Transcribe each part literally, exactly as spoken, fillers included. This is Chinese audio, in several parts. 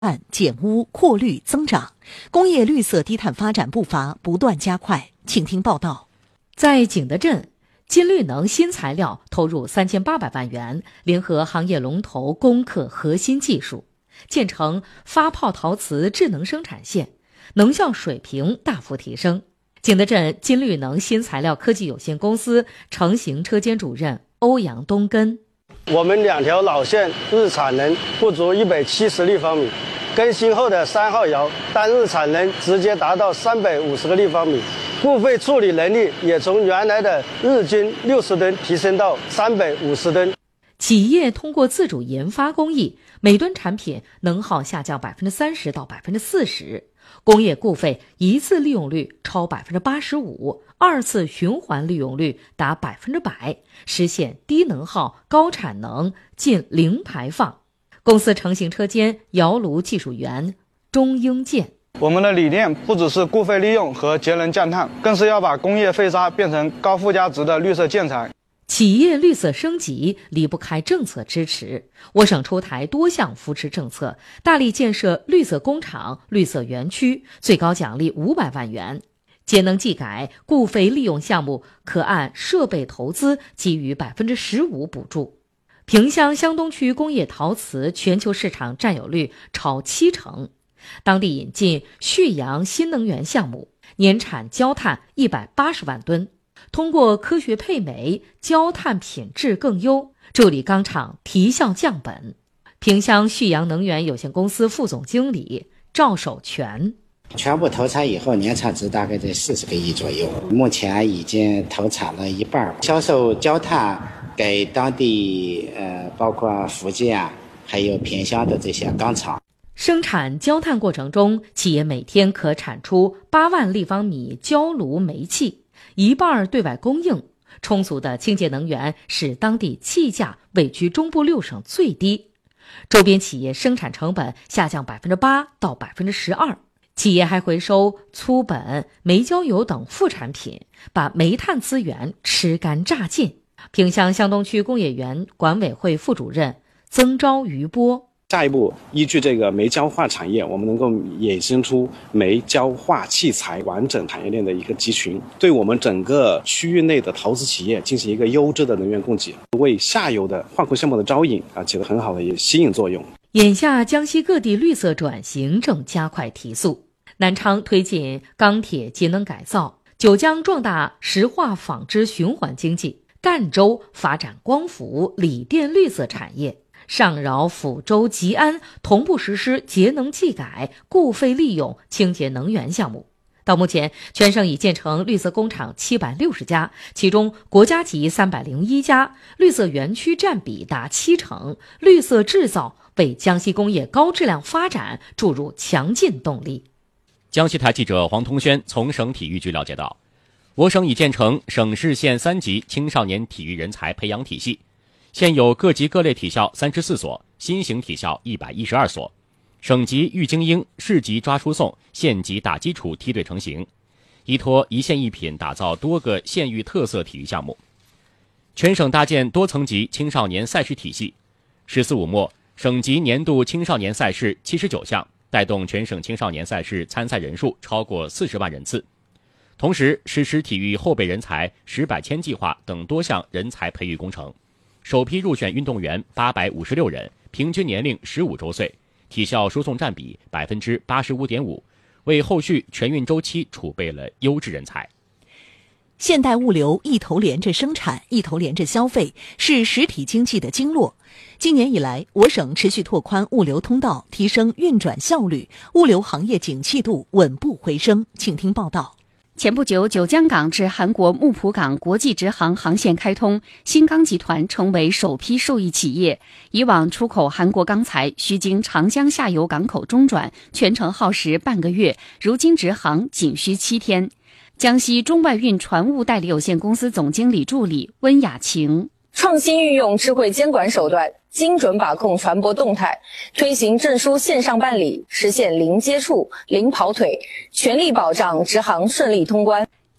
减污、扩绿、增长，工业绿色低碳发展步伐不断加快。请听报道。 在景德镇，金绿能新材料投入三千八百万元，联合行业龙头攻克核心技术，建成发泡陶瓷智能生产线，能效水平大幅提升。景德镇金绿能新材料科技有限公司成型车间主任欧阳东根： 我们两条老线日产能不足一百七十立方米，更新后的三号窑单日产能直接达到三百五十个立方米，固废处理能力也从原来的日均六十吨提升到三百五十吨。 企业通过自主研发工艺，每吨产品能耗下降百分之三十到百分之四十，工业固废一次利用率超百分之八十五，二次循环利用率达百分之百，实现低能耗、高产能、近零排放。公司成型车间窑炉技术员钟英建： 我们的理念不只是固废利用和节能降碳，更是要把工业废渣变成高附加值的绿色建材。 企业绿色升级离不开政策支持，我省出台多项扶持政策，大力建设绿色工厂、绿色园区，最高奖励五百万元。节能技改固废利用项目可按设备投资给予百分之十五补助。萍乡湘东区工业陶瓷全球市场占有率超七成，当地引进旭阳新能源项目，年产焦炭一百八十万吨。通过科学配煤，焦炭品质更优，助力钢厂提效降本。萍乡旭阳能源有限公司副总经理赵守全： 全部投产以后，年产值大概在四十个亿左右，目前已经投产了一半，销售焦炭给当地呃，包括福建啊，还有萍乡的这些钢厂。 生产焦炭过程中，企业每天可产出八万立方米焦炉煤气，一半对外供应。充足的清洁能源使当地气价位居中部六省最低，周边企业生产成本下降百分之八到百分之十二。企业还回收粗本、煤焦油等副产品，把煤炭资源吃干榨尽。萍乡湘东区工业园管委会副主任曾昭余波： 下一步，依据这个煤焦化产业，我们能够衍生出煤焦化器材完整产业链的一个集群，对我们整个区域内的陶瓷企业进行一个优质的能源供给，为下游的化工项目的招引啊起了很好的一个吸引作用。 眼下江西各地绿色转型正加快提速，南昌推进钢铁节能改造，九江壮大石化纺织循环经济，赣州发展光伏、锂电绿色产业，上饶、抚州、吉安同步实施节能技改、固废利用、清洁能源项目。到目前，全省已建成绿色工厂七百六十家，其中国家级三百零一家，绿色园区占比达七成，绿色制造为江西工业高质量发展注入强劲动力。 江西台记者黄通轩从省体育局了解到，我省已建成省市县三级青少年体育人才培养体系，现有各级各类体校三十四所，新型体校一百一十二所，省级育精英、市级抓输送、县级打基础梯队成型，依托一县一品打造多个县域特色体育项目。全省搭建多层级青少年赛事体系，十四五末，省级年度青少年赛事七十九项，带动全省青少年赛事参赛人数超过四十万人次。同时，实施体育后备人才十百千计划等多项人才培育工程，首批入选运动员八百五十六人，平均年龄十五周岁，体校输送占比百分之八十五点五，为后续全运周期储备了优质人才。 现代物流一头连着生产，一头连着消费，是实体经济的经络。今年以来，我省持续拓宽物流通道，提升运转效率，物流行业景气度稳步回升。请听报道。 前不久，九江港至韩国木浦港国际直航航线开通，新钢集团成为首批受益企业。以往出口韩国钢材需经长江下游港口中转，全程耗时半个月，如今直航仅需七天。江西中外运船务代理有限公司总经理助理温雅晴： 创新运用智慧监管手段，精准把控船舶动态，推行证书线上办理，实现零接触、零跑腿，全力保障直航顺利通关。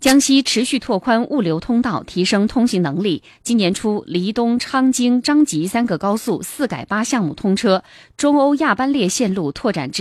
江西持续拓宽物流通道，提升通行能力。今年初，黎东、昌京、张集三个高速四改八项目通车，中欧亚班列线路拓展至